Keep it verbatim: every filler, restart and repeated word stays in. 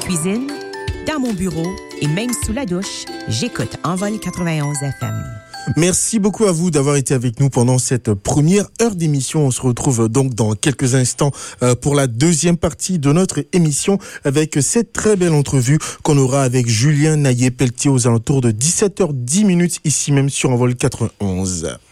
cuisine, dans mon bureau et même sous la douche, j'écoute Envol quatre-vingt-onze F M. Merci beaucoup à vous d'avoir été avec nous pendant cette première heure d'émission. On se retrouve donc dans quelques instants pour la deuxième partie de notre émission avec cette très belle entrevue qu'on aura avec Julien Naillet-Pelletier aux alentours de dix-sept heures dix ici même sur Envol quatre-vingt-onze.